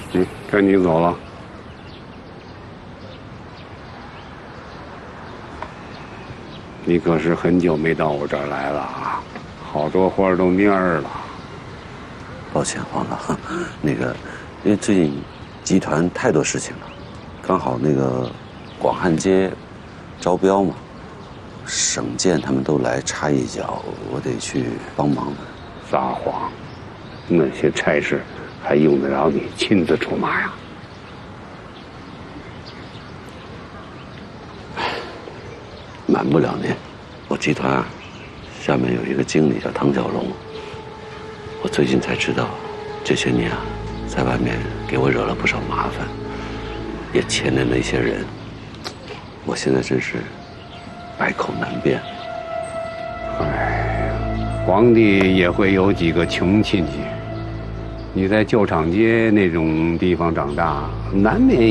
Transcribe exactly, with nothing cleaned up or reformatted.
嗯，该你走了。你可是很久没到我这儿来了啊，好多花都蔫儿了。 抱歉，黄老，那个，因为最近集团太多事情了，刚好那个广汉街招标嘛，省建他们都来插一脚，我得去帮忙。 撒谎，那些差事还用得着你亲自出马呀？ 瞒不了您，我集团啊，下面有一个经理叫唐小龙，我最近才知道，这些年啊，在外面给我惹了不少麻烦，也牵连了一些人，我现在真是百口难辩。 哎，皇帝也会有几个穷亲戚。你在旧厂街那种地方长大，难免